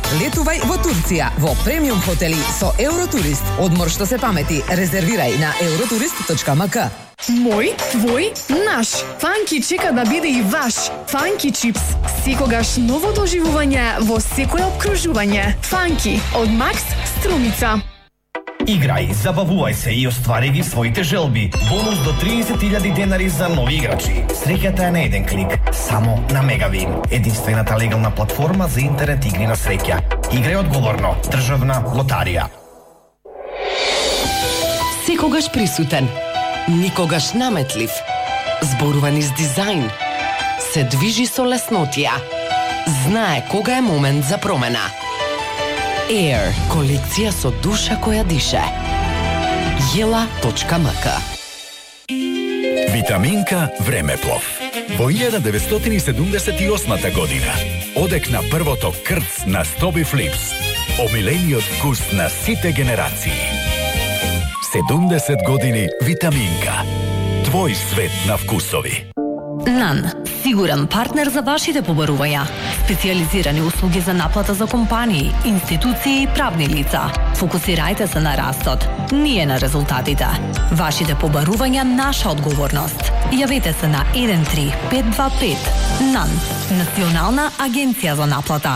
Летувај во Турција во премиум хотели со Евротурист. Одмор што се памети. Резервирај на euroturist.mk. Мој, твој, наш. Фанки чека да биде и ваш. Фанки чипс. Секогаш ново доживување во секое обкружување. Фанки од Макс Струмица. Играј, забавувај се и оствари ги своите желби. Бонус до 30.000 денари за нови играчи. Среќата е на еден клик, само на Мегавин. Единствената легална платформа за интернет игри на среќа. Играј одговорно. Државна лотарија. Секогаш присутен, никогаш наметлив. Зборува низ дизајн. Се движи со леснотија. Знае кога е момент за промена. Air, колекција со душа која дише. Jela.mk. Витаминка Времеплов. Во 1978 година одекна првото крц на Стоби Флипс. Омилениот вкус на сите генерации. 70 години Витаминка. Твој свет на вкусови. НАН. Сигурен партнер за вашите побарувања. Специализирани услуги за наплата за компании, институции и правни лица. Фокусирајте се на растот, ние на резултатите. Вашите побарувања наша одговорност. Јавете се на 13525. НАН. Национална агенција за наплата.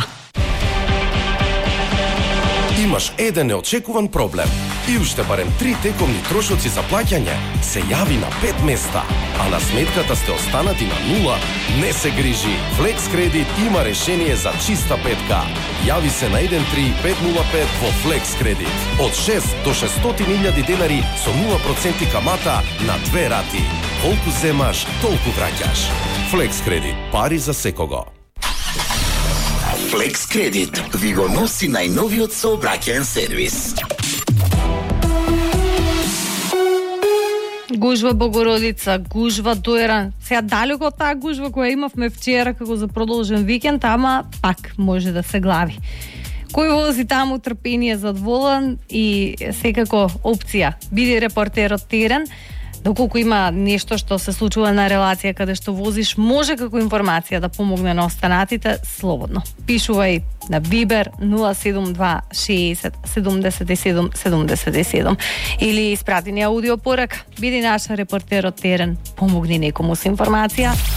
Имаш еден неочекуван проблем и уште барем 3 текомни трошоци за плаќање, се јави на 5 места, а на сметката сте останати на 0, не се грижи. Флекс Кредит има решение за чиста петка. Јави се на 13505 во Флекс Кредит. Од 6 до 600.000 денари со 0% камата на 2 рати. Колку земаш, толку враќаш. Флекс Кредит. Пари за секого. Флекс Кредит ви го носи најновиот сообраќаен сервис. Гужва Богородица, гужва Дојран. Сега далеко од таа гужва која имавме вчера како за продолжен викенд, ама пак може да се глави. Кој вози таму трпение задволен и секако опција. Биди репортерот терен. Доколку има нешто што се случува на релација каде што возиш, може како информација да помогне на останатите, слободно. Пишувај на Viber 072 60 77 77 или испрати ни аудио порака. Биди наша репортер од терен, помогни некому со информација.